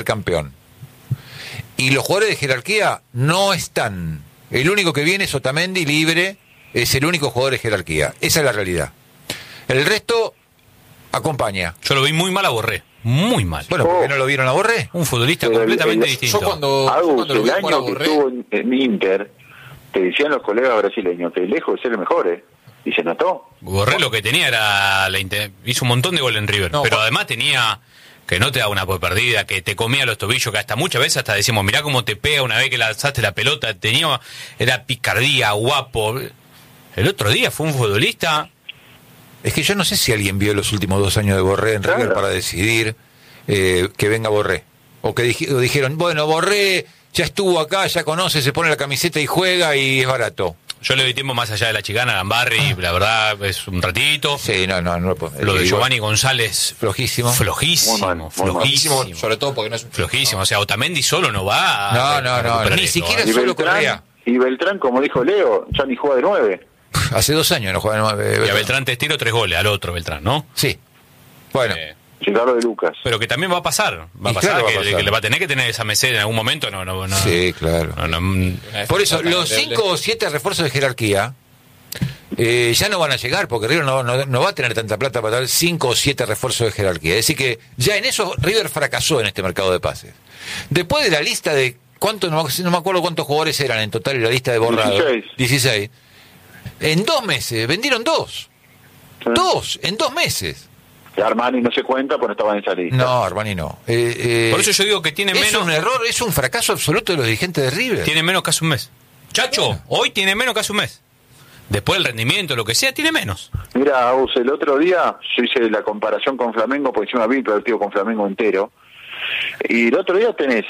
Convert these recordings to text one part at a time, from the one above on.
campeón. Y los jugadores de jerarquía no están. El único que viene es Otamendi libre, es el único jugador de jerarquía. Esa es la realidad. El resto acompaña. Yo lo vi muy mal a Borré. Muy mal. Bueno, ¿por qué no lo vieron a Borré? Un futbolista completamente distinto. Yo cuando lo vi el año que estuvo en Inter, te decían los colegas brasileños que lejos de ser el mejor, y se notó. Borré lo que tenía era hizo un montón de goles en River, pero además tenía que no te da una por perdida, que te comía los tobillos, que hasta muchas veces hasta decimos, mirá cómo te pega una vez que lanzaste la pelota, era picardía, guapo. El otro día fue un futbolista. Es que yo no sé si alguien vio los últimos 2 años de Borré en River para decidir que venga Borré. O que dijeron, bueno, Borré ya estuvo acá, ya conoce, se pone la camiseta y juega y es barato. Yo le doy tiempo más allá de la chicana, Gambarri, la verdad, es un ratito. Sí, no. Lo de Giovanni González. Flojísimo. Flojísimo. Sobre todo porque no es un... Flojísimo. O sea, Otamendi solo no va No, ni siquiera solo Correa. Y Beltrán, como dijo Leo, ya ni juega de 9. Hace 2 años no juega de 9. Y a Beltrán te estiro 3 goles, al otro Beltrán, ¿no? Sí. Bueno. Llegado de Lucas. Pero que también va a pasar. Que le va a tener que tener esa meseta en algún momento. No. Sí, claro. Por eso, los 5 o 7 refuerzos de jerarquía ya no van a llegar, porque River no va a tener tanta plata para dar 5 o 7 refuerzos de jerarquía. Es decir que ya en eso River fracasó en este mercado de pases. Después de la lista de no me acuerdo cuántos jugadores eran en total en la lista de borrado. 16. En 2 meses, vendieron 2. Sí. 2, en 2 meses. Armani no se cuenta porque no estaba en esa lista. No, Armani no. Por eso yo digo que tiene menos... Es un error, es un fracaso absoluto de los dirigentes de River. Tiene menos que hace un mes. Chacho, hoy tiene menos que hace un mes. Después del rendimiento, lo que sea, tiene menos. Mira, Aus, el otro día yo hice la comparación con Flamengo, porque encima vi el partido con Flamengo entero. Y el otro día tenés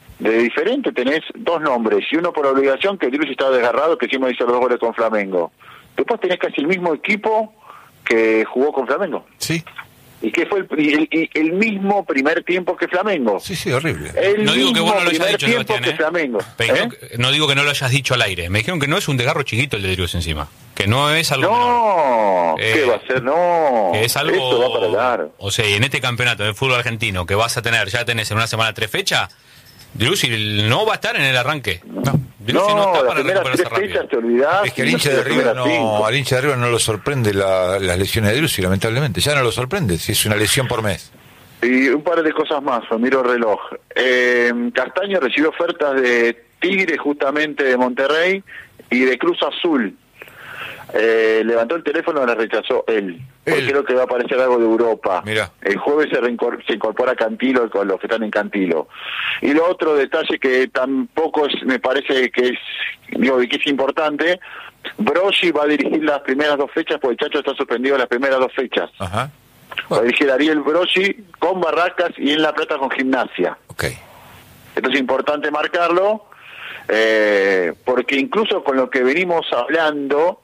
2 nombres, y uno por obligación, que Driussi estaba desgarrado, que encima hizo los 2 goles con Flamengo. Después tenés casi el mismo equipo que jugó con Flamengo. Sí. Y que fue el mismo primer tiempo que Flamengo. Sí, horrible. No digo que vos no lo hayas dicho, Sebastián, que Flamengo. No digo que no lo hayas dicho al aire. Me dijeron que no es un desgarro chiquito el de Driussi encima. Que no es algo menor. ¿Qué va a ser? No. Que es algo... Esto va para largo. O sea, y en este campeonato del fútbol argentino que vas a tener, ya tenés en una semana 3 fechas, Driussi no va a estar en el arranque. Driussi no está para recuperarse rápido. Te olvidás, es que al hincha de River no lo sorprende las lesiones de Driussi, lamentablemente. Ya no lo sorprende si es una lesión por mes. Y un par de cosas más, miro el reloj. Castaño recibió ofertas de Tigre, justamente de Monterrey, y de Cruz Azul. Levantó el teléfono y la rechazó él. Porque creo que va a aparecer algo de Europa. Mirá. El jueves se incorpora Cantilo con los que están en Cantilo. Y lo otro detalle que tampoco me parece que es importante, Brogi va a dirigir las primeras 2 fechas, porque el Chacho está suspendido las primeras 2 fechas. Ajá. Va a dirigir Ariel Brogi con Barracas y en La Plata con Gimnasia. Okay. Esto es importante marcarlo, porque incluso con lo que venimos hablando,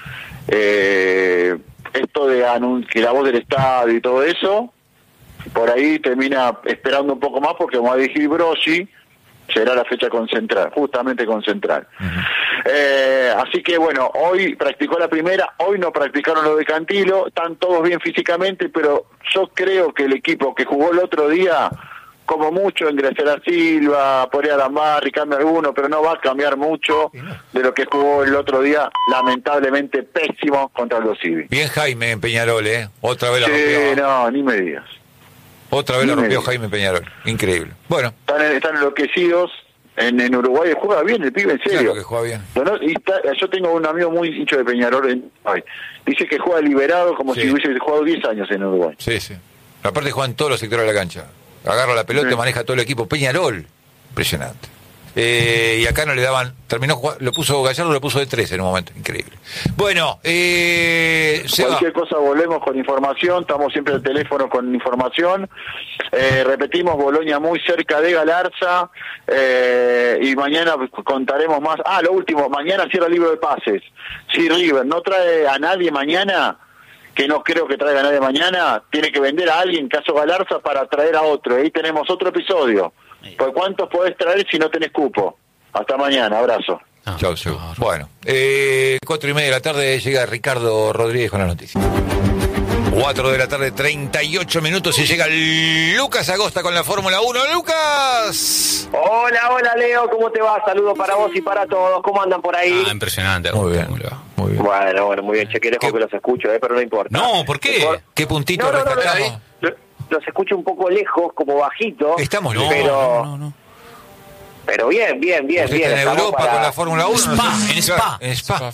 esto de que la voz del estadio y todo eso, por ahí termina esperando un poco más, porque como va a dirigir Brogi, será la fecha con Central, justamente con Central. Uh-huh. Así que bueno, hoy practicó la primera, hoy no practicaron lo de Cantilo, están todos bien físicamente, pero yo creo que el equipo que jugó el otro día, como mucho ingresará Silva, podría Gambarri, cambia alguno, pero no va a cambiar mucho de lo que jugó el otro día, lamentablemente pésimo contra los Civi. Bien Jaime en Peñarol, otra vez la rompió. Sí, no, ni me digas. Otra vez la rompió Jaime Peñarol, increíble. Bueno. Están enloquecidos. En Uruguay juega bien el pibe, en serio. Claro que juega bien. Yo tengo un amigo muy hincho de Peñarol en Uruguay. Dice que juega liberado como si hubiese jugado 10 años en Uruguay. Sí. Aparte juega en todos los sectores de la cancha. Agarra la pelota y maneja todo el equipo. Peñarol, impresionante. Y acá no le daban, lo puso Gallardo, lo puso de 3 en un momento, increíble. Bueno, cualquier cosa volvemos con información, estamos siempre al teléfono con información. Repetimos, Boloña muy cerca de Galarza, y mañana contaremos más. Lo último, mañana cierra el libro de pases. Si River no trae a nadie mañana, que no creo que traiga a nadie mañana, tiene que vender a alguien, caso Galarza, para traer a otro. Ahí tenemos otro episodio. ¿Por cuántos podés traer si no tenés cupo? Hasta mañana, abrazo. Chau. Bueno, 4:30 de la tarde llega Ricardo Rodríguez con las noticias. 4 de la tarde, 38 minutos y llega Lucas Agosta con la Fórmula 1. ¡Lucas! Hola Leo, ¿cómo te va? Saludos para vos y para todos. ¿Cómo andan por ahí? Impresionante. Muy bien. Bueno, muy bien. Che, que lejos que los escucho, pero no importa. No, ¿por qué? ¿Qué puntito rescatamos? Los escucho un poco lejos, como bajito. Estamos lejos. No. Pero bien. ¿Usted está en Europa con la Fórmula 1? En Spa. En Spa.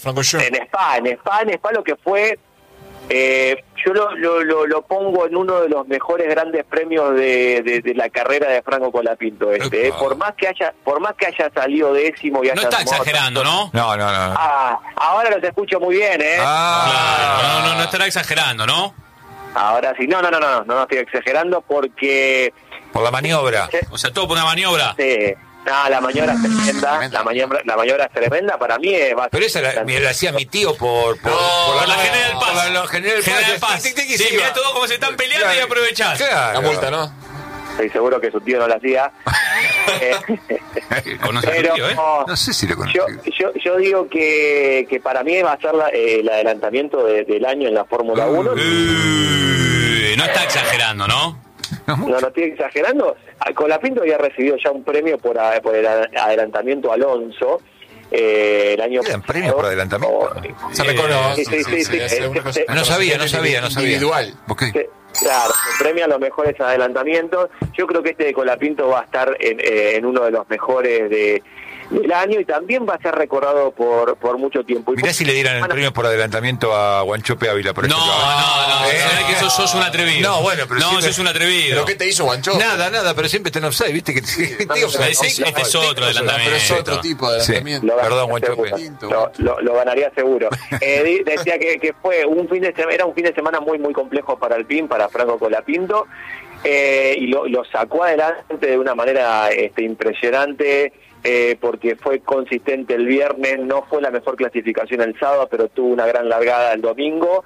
En Spa lo que fue... yo lo pongo en uno de los mejores grandes premios de la carrera de Franco Colapinto por más que haya salido décimo y haya... No está exagerando, ¿no? No. Ahora los escucho muy bien, Claro, no estará exagerando, ¿no? Ahora sí, no estoy exagerando porque... Por la maniobra. O sea, todo por una maniobra. Sí. No, la maniobra es tremenda. La maniobra es tremenda. Para mí es bastante... Pero esa la hacía mi tío por la General Paz. Por la General Paz. Sí, mirá todo cómo se están peleando y aprovechás. Claro. La multa, ¿no? Estoy seguro que su tío no la hacía. ¿Conoce a tu tío, No sé si lo conocí. Yo digo que para mí va a ser el adelantamiento del año en la Fórmula 1. No está exagerando, ¿no? No estoy exagerando. Colapinto había recibido ya un premio por el adelantamiento a Alonso el año pasado. ¿Premios por adelantamiento? Se reconoce. Sí. No sabía. Individual. Okay. Claro, se premian los mejores adelantamientos. Yo creo que este de Colapinto va a estar en uno de los mejores del año y también va a ser recordado por mucho tiempo. Mirá si le dieran el premio por adelantamiento a Guanchope Ávila, por ejemplo. No, que sos un atrevido. No, bueno, pero no, sos un atrevido. ¿Pero qué te hizo Guanchope? Nada, pero siempre está en offside, ¿viste? Este es otro adelantamiento. Pero es otro tipo de adelantamiento. Sí. Perdón, Guanchope. Lo ganaría seguro. Decía que fue era un fin de semana muy complejo para Alpine, para Franco Colapinto, y lo sacó adelante de una manera impresionante. Porque fue consistente el viernes, no fue la mejor clasificación el sábado, pero tuvo una gran largada el domingo,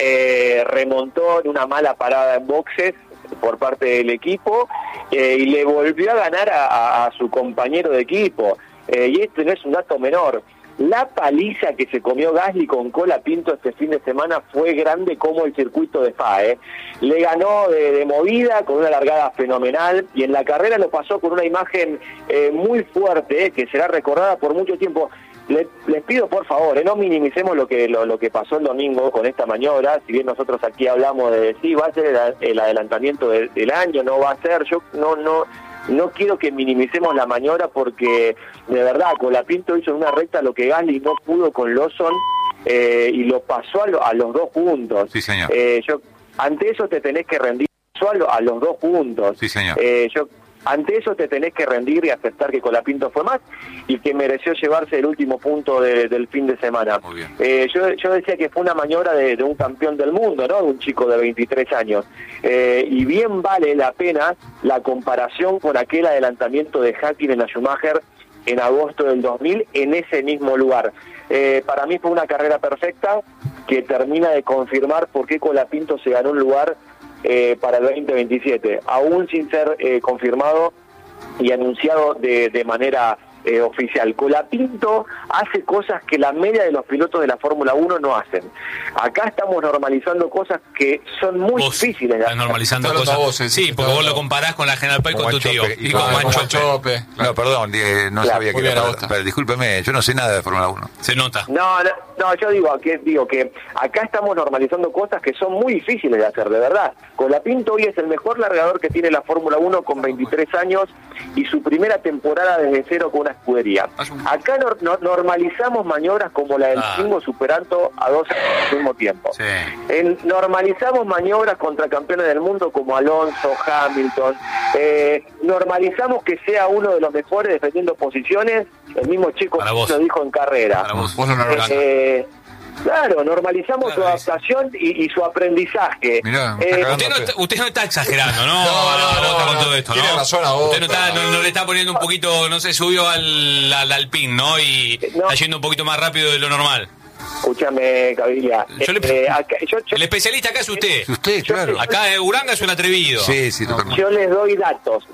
remontó en una mala parada en boxes por parte del equipo y le volvió a ganar a su compañero de equipo, y esto no es un dato menor. La paliza que se comió Gasly con Colapinto este fin de semana fue grande como el circuito de Spa. Le ganó de movida con una largada fenomenal y en la carrera lo pasó con una imagen muy fuerte que será recordada por mucho tiempo. Les pido por favor, no minimicemos lo que pasó el domingo con esta maniobra. Si bien nosotros aquí hablamos de sí, va a ser el adelantamiento del año, no va a ser, yo no quiero que minimicemos la maniobra porque de verdad Colapinto hizo en una recta lo que Gasly no pudo con Lawson y lo pasó a los dos puntos. Sí, señor. Ante eso te tenés que rendir a los dos puntos. Sí, señor. Ante eso te tenés que rendir y aceptar que Colapinto fue más y que mereció llevarse el último punto del fin de semana. Muy bien. Yo decía que fue una maniobra de un campeón del mundo, ¿no? De un chico de 23 años. Y bien vale la pena la comparación con aquel adelantamiento de Hakkinen a Schumacher en agosto del 2000 en ese mismo lugar. Para mí fue una carrera perfecta que termina de confirmar por qué Colapinto se ganó un lugar para el 2027, aún sin ser confirmado y anunciado de manera oficial. Colapinto hace cosas que la media de los pilotos de la Fórmula 1 no hacen. Acá estamos normalizando cosas que son muy difíciles de hacer. Normalizando cosas. Sí, porque vos lo comparás con la General Paz y con tu tío. Y con Guanchope. No, perdón, no sabía que era. Pero discúlpeme, yo no sé nada de Fórmula 1. Se nota. No, yo digo que acá estamos normalizando cosas que son muy difíciles de hacer, de verdad. Colapinto hoy es el mejor largador que tiene la Fórmula 1 con 23 años y su primera temporada desde cero con una escudería. Acá normalizamos maniobras como la del Pingo superando a dos al mismo tiempo. Sí. Normalizamos maniobras contra campeones del mundo como Alonso, Hamilton. Normalizamos que sea uno de los mejores defendiendo posiciones. El mismo Checo lo dijo en carrera. Para vos no lo Claro, normalizamos su adaptación y su aprendizaje. Mirá, usted no está exagerando, ¿no? Con todo esto, ¿no? Tiene razón a vos. Usted no le está poniendo un poquito, no sé, subió al Alpine, ¿no? Y está yendo un poquito más rápido de lo normal. Escúchame, Cavilla. El especialista acá es usted. Usted, claro. Acá Uranga es un atrevido. Sí, totalmente. Yo les doy datos.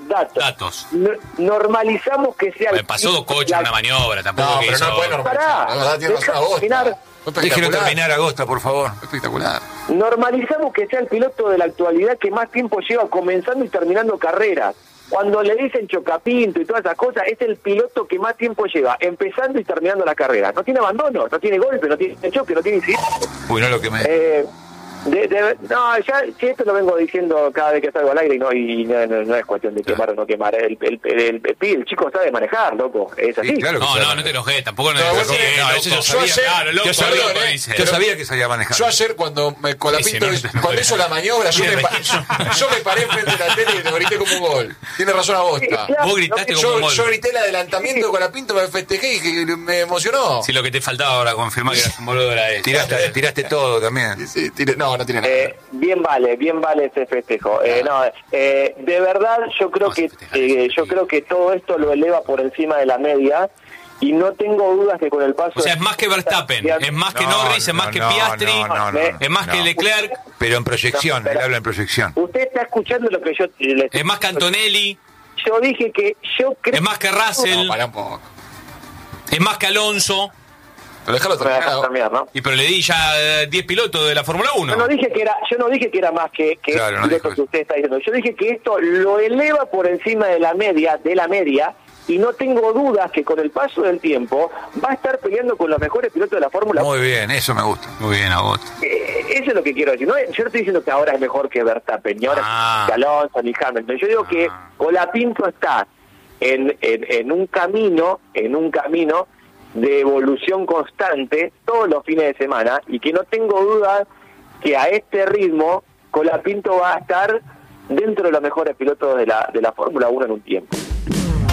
Normalizamos que sea... Pasó dos coches en una maniobra, tampoco no, que pero hizo... no puede normalizar. La verdad tiene razón a vos. Déjelo terminar, Agosta, por favor. Espectacular. Normalizamos que sea el piloto de la actualidad que más tiempo lleva comenzando y terminando carreras. Cuando le dicen chocapinto y todas esas cosas, es el piloto que más tiempo lleva empezando y terminando la carrera. No tiene abandono, no tiene golpe, no tiene choque, no tiene incidente. Uy, no lo que me... no, ya si esto lo vengo diciendo cada vez que salgo al aire y no es cuestión de quemar o no quemar. El chico sabe manejar, loco. Es así. Sí, claro que no te enojes, tampoco no yo sabía que sabía manejar. Yo ayer cuando Colapinto cuando hizo la maniobra, yo me paré enfrente de la tele y te grité como un gol. Tiene razón Agosta. Vos gritaste como un gol. Yo grité el adelantamiento de Colapinto, me festejé y me emocionó. Sí, lo que te faltaba ahora confirmar que eras un boludo era eso. Tiraste todo también. Sí, no tiene nada. Bien vale ese festejo. De verdad yo creo que todo esto lo eleva por encima de la media y no tengo dudas que con el paso... O sea, es más que Verstappen, es más que Norris, es más que Piastri, es más que Leclerc. Pero en proyección, él habla en proyección. Usted está escuchando lo que yo... Es más que Antonelli. Yo dije que yo creo... Es más que Russell. No, para un poco. Es más que Alonso. Pero déjalo terminar, ¿no? Y pero le di ya 10 pilotos de la Fórmula 1. Yo no dije que era más que claro, piloto que usted está diciendo. Yo dije que esto lo eleva por encima de la media, y no tengo dudas que con el paso del tiempo va a estar peleando con los mejores pilotos de la Fórmula 1. Muy bien, eso me gusta. Muy bien, Agosto. Eso es lo que quiero decir. Yo no estoy diciendo que ahora es mejor que Verstappen, ni ahora que Alonso, ni Hamilton. Yo digo que Colapinto está en un camino de evolución constante todos los fines de semana y que no tengo dudas que a este ritmo Colapinto va a estar dentro de los mejores pilotos de la Fórmula 1 en un tiempo.